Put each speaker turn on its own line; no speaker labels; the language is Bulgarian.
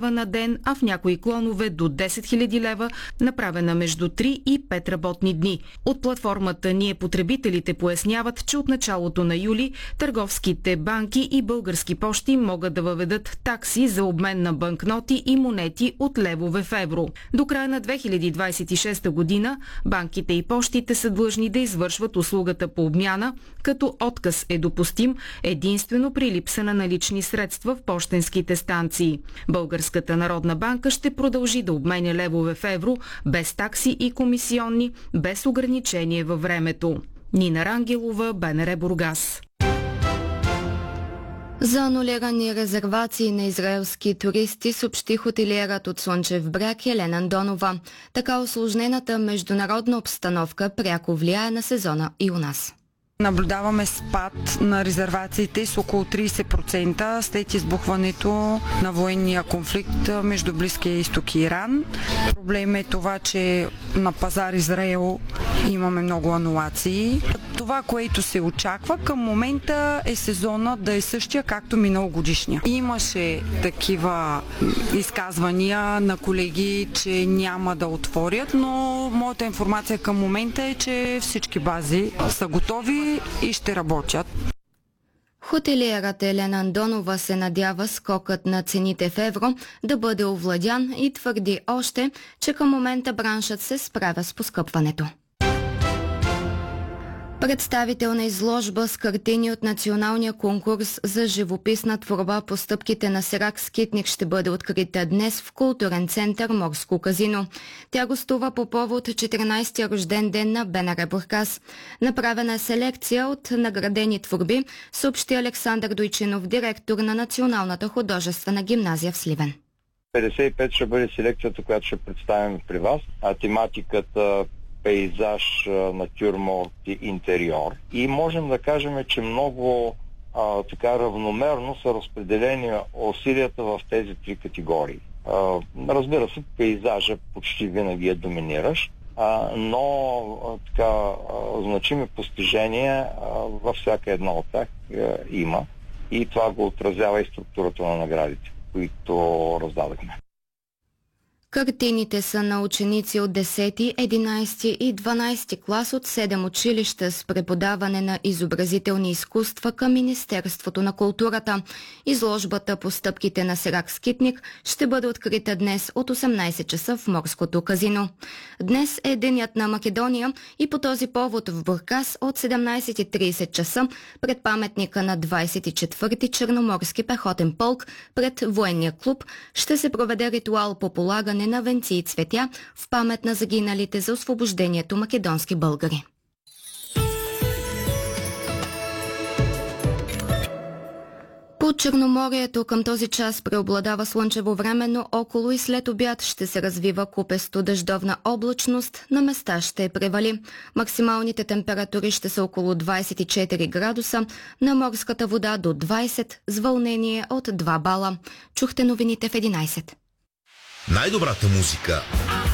лева на ден, а в някои клонове до 10 000 лева, направена между 3 и 5 работни дни. От платформата Ние потребителите поясняват, че от началото на юли търговските банки и български пощи могат да въведат такси за обмен на банкноти и монети от левове в евро. До края на 2026 година банките и пощите са длъжни да извършват услугата по обмяна, като отказ е допустим единствено при липса на налични средства в пощенските станции. Българската народна банка ще продължи да обменя левове в евро без такси и комисионни, без ограничение във времето. Нина Рангелова, БНР Бургас.
За анулирани резервации на израелски туристи съобщи хотелиерът от Слънчев бряг Елена Андонова. Така усложнената международна обстановка пряко влияе на сезона и у нас.
Наблюдаваме спад на резервациите с около 30% след избухването на военния конфликт между Близкия изток и Иран. Проблем е това, че на пазар Израел имаме много анулации. Това, което се очаква към момента е сезона да е същия, както миналогодишния. Имаше такива изказвания на колеги, че няма да отворят, но моята информация към момента е, че всички бази са готови и ще работят.
Хотелиерът Елена Андонова се надява скокът на цените в евро да бъде овладян и твърди още, че към момента браншът се справя с поскъпването. Представителна изложба с картини от националния конкурс за живописна творба по стъпките на Сирак Скитник ще бъде открита днес в културен център Морско казино. Тя гостува по повод 14-я рожден ден на БНР Бургас. Направена е селекция от наградени творби, съобщи Александър Дойчинов, директор на Националната художествена гимназия в Сливен.
55 ще бъде селекцията, която ще представим при вас, а тематиката пейзаж, натюрморт и интериор. И можем да кажем, че много така равномерно са разпределени усилията в тези три категории. Разбира се, пейзажа почти винаги е доминиращ, но така значими постижения във всяка една от тях има. И това го отразява и структурата на наградите, които раздадахме.
Картините са на ученици от 10, 11 и 12 клас от 7 училища с преподаване на изобразителни изкуства към Министерството на културата. Изложбата по стъпките на Сирак Скитник ще бъде открита днес от 18 часа в Морското казино. Днес е Денят на Македония и по този повод в Бургас от 17:30 часа пред паметника на 24-ти Черноморски пехотен полк пред военния клуб ще се проведе ритуал по полагане на венци и цветя в памет на загиналите за освобождението македонски българи. По Черноморието към този час преобладава слънчево време, но около и след обяд ще се развива купесто дъждовна облачност, на места ще превали. Максималните температури ще са около 24 градуса, на морската вода до 20 с вълнение от 2 бала. Чухте новините в 11.
Най-добрата музика